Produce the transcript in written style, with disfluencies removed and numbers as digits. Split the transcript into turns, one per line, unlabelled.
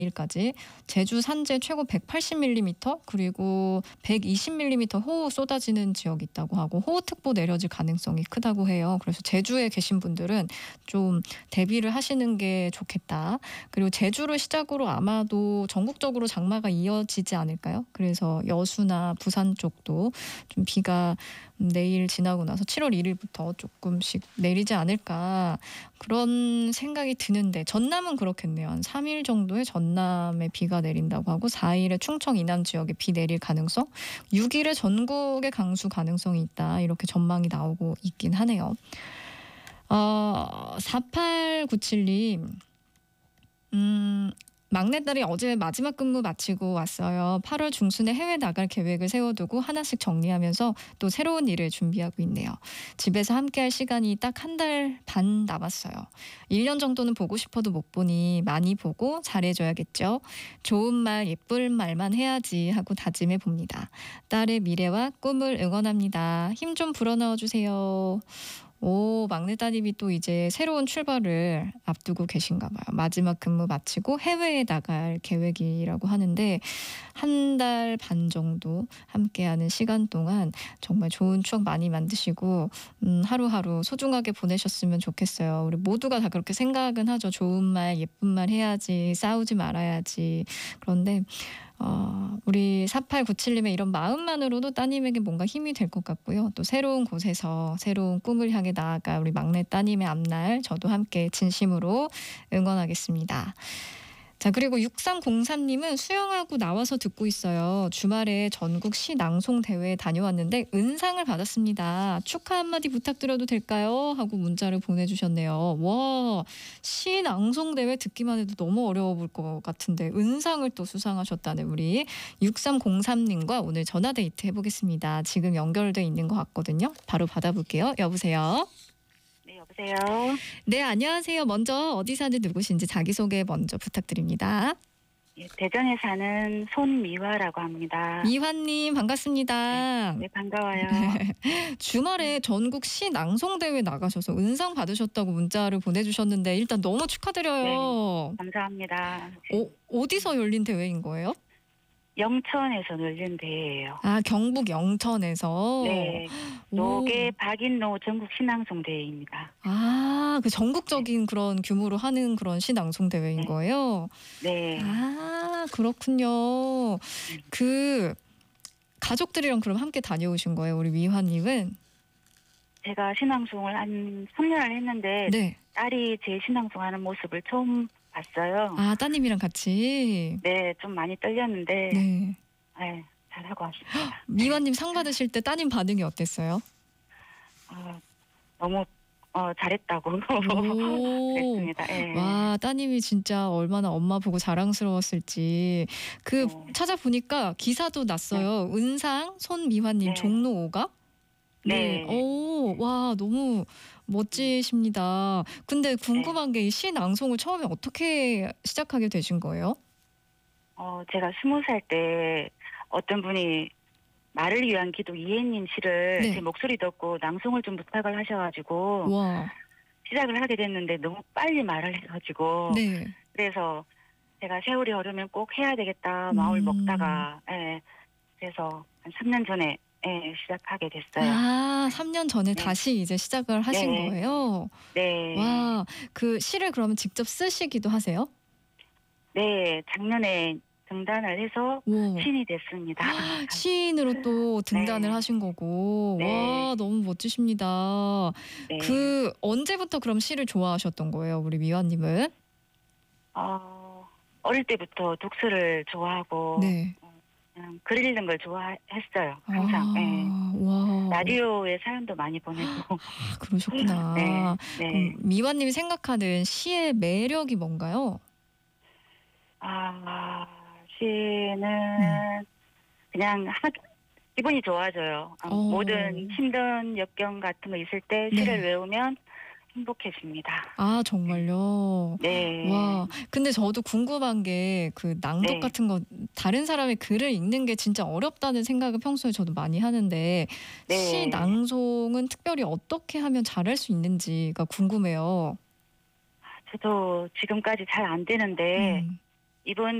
일까지 제주 산재 최고 180mm 그리고 120mm 호우 쏟아지는 지역이 있다고 하고 호우특보 내려질 가능성이 크다고 해요. 그래서 제주에 계신 분들은 좀 대비를 하시는 게 좋겠다. 그리고 제주를 시작으로 아마도 전국적으로 장마가 이어지지 않을까요? 그래서 여수나 부산 쪽도 좀 비가 내일 지나고 나서 7월 1일부터 조금씩 내리지 않을까 그런 생각이 드는데 전남은 그렇겠네요. 한 3일 정도의 전남에 비가 내린다고 하고 4일에 충청 이남 지역에 비 내릴 가능성 6일에 전국에 강수 가능성이 있다 이렇게 전망이 나오고 있긴 하네요. 4897님 막내딸이 어제 마지막 근무 마치고 왔어요. 8월 중순에 해외 나갈 계획을 세워두고 하나씩 정리하면서 또 새로운 일을 준비하고 있네요. 집에서 함께할 시간이 딱 한 달 반 남았어요. 1년 정도는 보고 싶어도 못 보니 많이 보고 잘해줘야겠죠. 좋은 말, 예쁜 말만 해야지 하고 다짐해 봅니다. 딸의 미래와 꿈을 응원합니다. 힘 좀 불어넣어 주세요. 오, 막내 따님이 또 이제 새로운 출발을 앞두고 계신가 봐요. 마지막 근무 마치고 해외에 나갈 계획이라고 하는데 한 달 반 정도 함께하는 시간 동안 정말 좋은 추억 많이 만드시고 하루하루 소중하게 보내셨으면 좋겠어요. 우리 모두가 다 그렇게 생각은 하죠. 좋은 말, 예쁜 말 해야지, 싸우지 말아야지. 그런데 우리 4897님의 이런 마음만으로도 따님에게 뭔가 힘이 될 것 같고요. 또 새로운 곳에서 새로운 꿈을 향해 나아갈 우리 막내 따님의 앞날 저도 함께 진심으로 응원하겠습니다. 자, 그리고 6303님은 수영하고 나와서 듣고 있어요. 주말에 전국 시 낭송 대회에 다녀왔는데 은상을 받았습니다. 축하 한마디 부탁드려도 될까요? 하고 문자를 보내주셨네요. 와, 시 낭송 대회 듣기만 해도 너무 어려워 볼 것 같은데 은상을 또 수상하셨다는 우리 6303님과 오늘 전화데이트 해보겠습니다. 지금 연결돼 있는 것 같거든요. 바로 받아볼게요. 여보세요?
네, 여보세요.
네, 안녕하세요. 먼저 어디 사는 누구신지 자기소개 먼저 부탁드립니다.
예, 대전에 사는 손미화라고 합니다.
미화님 반갑습니다.
네, 반가워요.
주말에 전국 시 낭송대회 나가셔서 은상 받으셨다고 문자를 보내주셨는데 일단 너무 축하드려요.
감사합니다.
어디서 열린 대회인 거예요?
영천에서 열린 대회예요.
아, 경북 영천에서.
네,
오.
노계 박인노 전국 신앙송 대회입니다.
아, 그 전국적인 그런 규모로 하는 그런 시 낭송대회인
네.
거예요?
네,
아, 그렇군요. 그 가족들이랑 그럼 함께 다녀오신 거예요, 우리 미화님은?
제가 신앙송을 한 3년을 했는데
네.
딸이 제 신앙송 하는 모습을 처음 봤어요.
아, 따님이랑 같이.
네, 좀 많이 떨렸는데
네.
네, 잘하고 왔습니다.
미화님 상 받으실 때 따님 반응이 어땠어요?
너무 잘했다고
오.
그랬습니다. 네.
와, 따님이 진짜 얼마나 엄마 보고 자랑스러웠을지. 그
네.
찾아보니까 기사도 났어요. 은상 손미화님
네.
종로 5가. 네.
네.
오, 와, 너무 멋지십니다. 근데 궁금한 게 이 시 낭송을 처음에 어떻게 시작하게 되신 거예요?
제가 20살 때 어떤 분이 말을 위한 기도 이혜님 시를
네.
제 목소리 듣고 낭송을 좀 부탁을 하셔가지고
와.
시작을 하게 됐는데 너무 빨리 말을 해가지고
네.
그래서 제가 세월이 흐르면 꼭 해야 되겠다 마음을 먹다가 그래서 한 3년 전에 시작하게 됐어요.
아, 3년 전에
네.
다시 이제 시작을 하신
네.
거예요?
네.
와, 그 시를 그러면 직접 쓰시기도 하세요?
네, 작년에 등단을 해서
와.
신이 됐습니다.
시인으로 또 등단을
네.
하신 거고.
네.
와, 너무 멋지십니다.
네.
그 언제부터 그럼 시를 좋아하셨던 거예요, 우리 미화님은?
어릴 때부터 독서를 좋아하고
네.
그냥 글 읽는 걸 좋아했어요. 항상.
아, 와.
라디오에 사연도 많이 보내고.
아, 그러셨구나.
네. 네.
미화님이 생각하는 시의 매력이 뭔가요?
시는 그냥 기분이 좋아져요. 모든 힘든 역경 같은 거 있을 때 시를
네.
외우면 행복해집니다.
아, 정말요?
네.
와, 근데 저도 궁금한 게 그 낭독
네.
같은 거 다른 사람의 글을 읽는 게 진짜 어렵다는 생각을 평소에 저도 많이 하는데
네.
시 낭송은 특별히 어떻게 하면 잘할 수 있는지가 궁금해요.
저도 지금까지 잘 안 되는데 이번